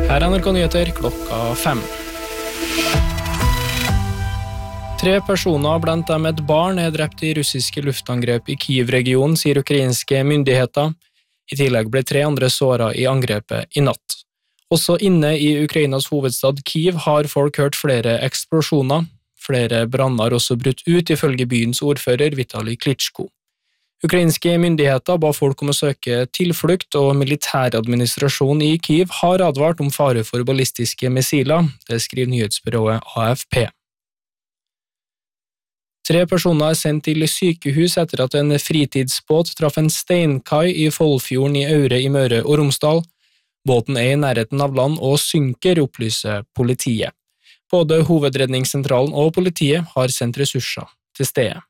Her er NRK Nyheter klokka 5. 3 personer, blant dem et barn, er drept i russiske luftangrep i Kyiv-regionen, sier ukrainske myndigheter. I tillegg ble 3 andre såret i angrepet i natt. Også inne i Ukrainas hovedstad Kyiv har folk hørt flere eksplosjoner. Flere branner har også brutt ut, ifølge byens ordfører Vitali Klitschko. Ukrainske myndigheter ba folk om å søke tilflukt, og militæradministrasjonen i Kyiv har advart om fare for ballistiske missiler, det skriver nyhetsbyrået AFP. 3 personer er sendt til sykehus etter at en fritidsbåt traff en steinkai i Follfjorden i Aure i Møre og Romsdal. Båten er i nærheten av land og synker, opplyser politiet. Både hovedredningssentralen og politiet har sendt ressurser til stedet.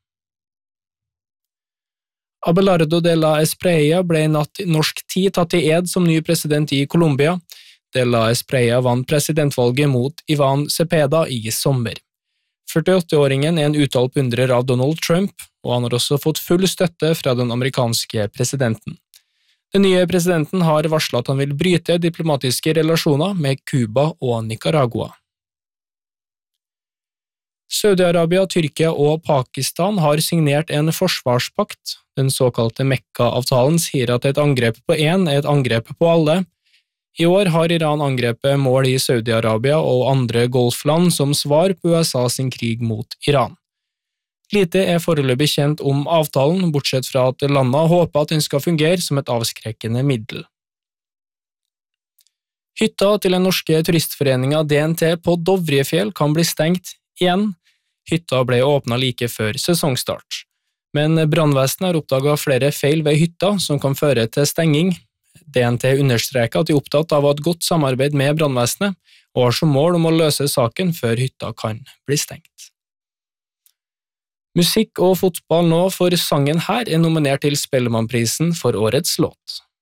Abelardo de la Espriella ble i natt norsk tid tatt til ed som ny president i Colombia. De la Espriella vant presidentvalget mot Ivan Cepeda i sommer. 48-åringen er en uttalt beundrer av Donald Trump, og han har også fått full støtte fra den amerikanske presidenten. Den nye presidenten har varslet at han vil bryte diplomatiske relasjoner med Cuba og Nicaragua. Saudi-Arabia, Tyrkia og Pakistan har signert en forsvarspakt. Den såkalte Mekka-avtalen sier at et angrep på en er et angrep på alle. I år har Iran angrepet mål i Saudi-Arabia og andre golfland som svar på USA sin krig mot Iran. Lite er foreløpig kjent om avtalen, bortsett fra at landene håper at den skal fungere som et avskrekkende middel. Hytta til den norske turistforeningen DNT på Dovrefjell kan bli stengt igjen. Hytta ble åpnet like før sesongstart. Men brannvesenet har oppdaget flere feil ved hytta som kan føre til stenging. DNT understreker at de er opptatt av å ha et godt samarbeid med brannvesenet, og har som mål om å løse saken før hytta kan bli stengt. Musikk og fotball nå, for sangen her er nominert til Spellemannprisen for årets låt.